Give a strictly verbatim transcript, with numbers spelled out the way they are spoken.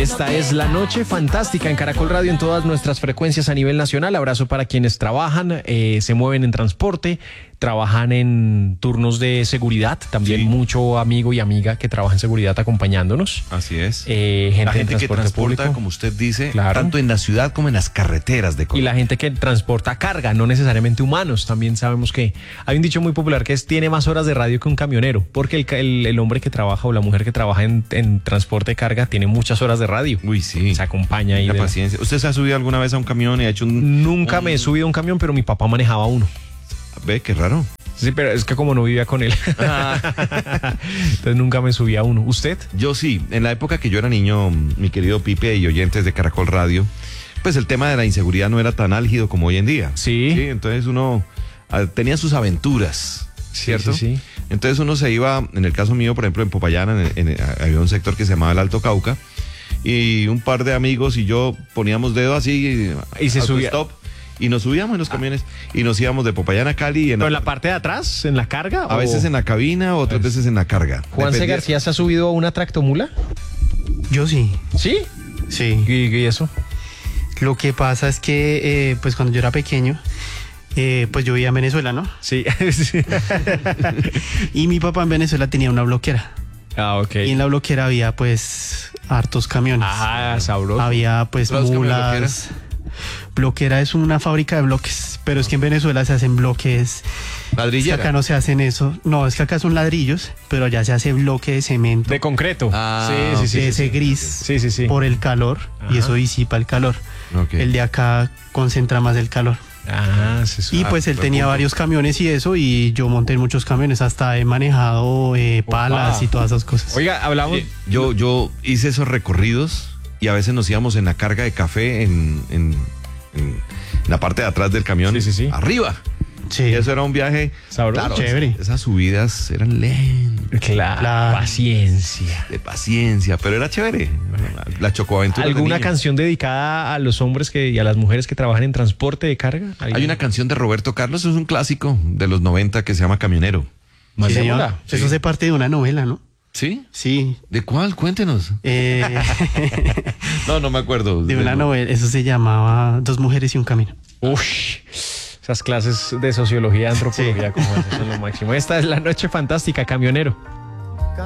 Esta es La Noche Fantástica en Caracol Radio en todas nuestras frecuencias a nivel nacional. Abrazo para quienes trabajan, eh, se mueven en transporte, trabajan en turnos de seguridad. También sí. Mucho amigo y amiga que trabaja en seguridad acompañándonos. Así es. Eh, gente la gente que transporta, público, como usted dice, claro. Tanto en la ciudad como en las carreteras de Colombia. Y la gente que transporta carga, no necesariamente humanos. También sabemos que hay un dicho muy popular que es tiene más horas de radio que un camionero, porque el, el, el hombre que trabaja o la mujer que trabaja en, en transporte de carga tiene muchas horas de radio. Uy, sí. Se acompaña ahí. La de... paciencia. ¿Usted se ha subido alguna vez a un camión y ha hecho un...? Nunca un... me he subido a un camión, pero mi papá manejaba uno. Ve, qué raro. Sí, pero es que como no vivía con él, ah. entonces nunca me subí a uno. ¿Usted? Yo sí. En la época que yo era niño, mi querido Pipe y oyentes de Caracol Radio, pues el tema de la inseguridad no era tan álgido como hoy en día. Sí. Sí, entonces uno a, tenía sus aventuras, ¿cierto? Sí, sí, sí. Entonces uno se iba, en el caso mío, por ejemplo, en Popayán, en, en, había un sector que se llamaba el Alto Cauca, y un par de amigos y yo poníamos dedo así y se subía. Stop, y nos subíamos en los camiones ah. y nos íbamos de Popayán a Cali. En ¿Pero la, en la parte de atrás, en la carga? A o... veces en la cabina, otras pues, veces en la carga. ¿Juan C. García se ha subido a una tractomula? Yo sí. ¿Sí? Sí. ¿Y, y eso? Lo que pasa es que, eh, pues cuando yo era pequeño, eh, pues yo vivía en Venezuela, ¿no? Sí. Y mi papá en Venezuela tenía una bloquera. Ah, ok. Y en la bloquera había, pues, hartos camiones. Ah, sabroso. Había, pues, mulas. Bloquera es una fábrica de bloques, pero es que en Venezuela se hacen bloques. ¿Ladrillera? Es que acá no se hacen eso. No, es que acá son ladrillos, pero allá se hace bloque de cemento. De concreto. Ah, sí, sí, sí. De ese sí, gris. Sí, sí, sí. Por el calor. Ajá. Y eso disipa el calor. Okay. El de acá concentra más el calor. Ah, sí, sí. Y pues ah, él tenía punto. varios camiones y eso, y yo monté en muchos camiones, hasta he manejado eh, palas Opa. y todas esas cosas. Oiga, hablamos. Sí, yo, yo hice esos recorridos y a veces nos íbamos en la carga de café en, en, en la parte de atrás del camión. Sí, sí, sí. Arriba. Sí. Y eso era un viaje sabroso, claro, chévere. Esas subidas eran lentas. Claro, claro. Paciencia. De paciencia, pero era chévere. La chocoaventura. ¿Alguna de canción dedicada a los hombres que, y a las mujeres que trabajan en transporte de carga? Hay una canción de Roberto Carlos, es un clásico de los noventa que se llama Camionero. Sí, señor. Sí. Eso hace parte de una novela, ¿no? ¿Sí? Sí. ¿De cuál? Cuéntenos. Eh... no, no me acuerdo. De una novela, eso se llamaba Dos mujeres y un camino. Uy, esas clases de sociología, antropología, sí. Como eso son lo máximo. Esta es La Noche Fantástica, Camionero.